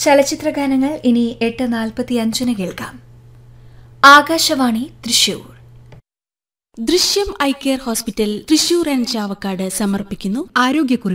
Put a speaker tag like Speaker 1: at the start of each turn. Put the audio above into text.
Speaker 1: ചലച്ചിത്രഗാനങ്ങൾ ഇനി 8:45 കേൾക്കാം. ആകാശവാണി തൃശൂർ.
Speaker 2: ദൃശ്യം eye care hospital Thrissur and Chavakkad സമർപ്പിക്കുന്നു ആരോഗ്യക്കുറിപ്പ്.